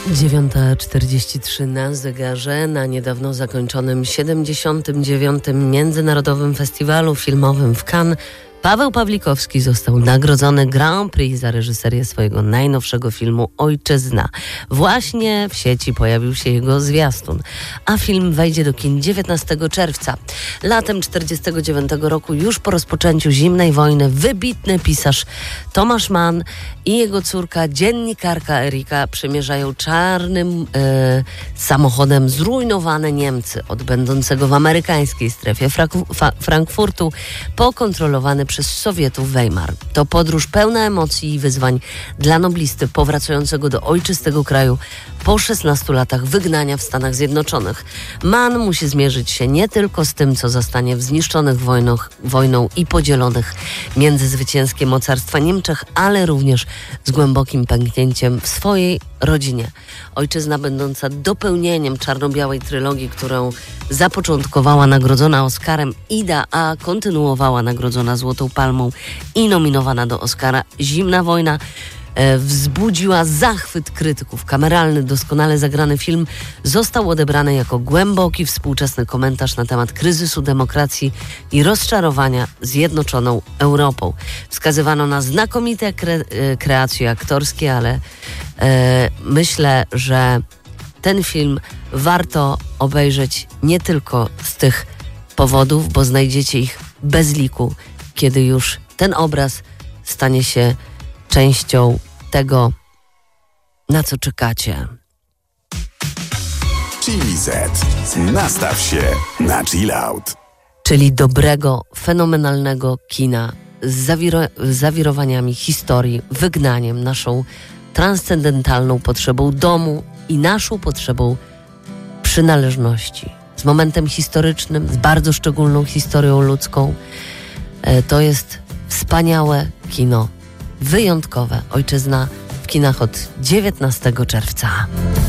9:43 na zegarze, na niedawno zakończonym 79. Międzynarodowym Festiwalu Filmowym w Cannes Paweł Pawlikowski został nagrodzony Grand Prix za reżyserię swojego najnowszego filmu Ojczyzna. Właśnie w sieci pojawił się jego zwiastun, a film wejdzie do kin 19 czerwca. Latem 1949 roku, już po rozpoczęciu zimnej wojny, wybitny pisarz Tomasz Mann i jego córka, dziennikarka Erika, przemierzają czarnym samochodem zrujnowane Niemcy od będącego w amerykańskiej strefie Frankfurtu po kontrolowany przez Sowietów Weimar. To podróż pełna emocji i wyzwań dla noblisty powracającego do ojczystego kraju po 16 latach wygnania w Stanach Zjednoczonych. Mann musi zmierzyć się nie tylko z tym, co zostanie w zniszczonych wojną i podzielonych między zwycięskie mocarstwa Niemczech, ale również z głębokim pęknięciem w swojej rodzinie. Ojczyzna, będąca dopełnieniem czarno-białej trylogii, którą zapoczątkowała nagrodzona Oscarem Ida, a kontynuowała nagrodzona Złotą Palmą i nominowana do Oscara Zimna wojna, wzbudziła zachwyt krytyków. Kameralny, doskonale zagrany film został odebrany jako głęboki, współczesny komentarz na temat kryzysu demokracji i rozczarowania zjednoczoną Europą. Wskazywano na znakomite kreacje aktorskie, ale myślę, że ten film warto obejrzeć nie tylko z tych powodów, bo znajdziecie ich bez liku, kiedy już ten obraz stanie się częścią tego, na co czekacie. Chili Z. Nastaw się na chill out. Czyli dobrego, fenomenalnego kina z zawirowaniami historii, wygnaniem, naszą transcendentalną potrzebą domu i naszą potrzebą przynależności. Z momentem historycznym, z bardzo szczególną historią ludzką. To jest wspaniałe kino. Wyjątkowe. Ojczyzna w kinach od 19 czerwca.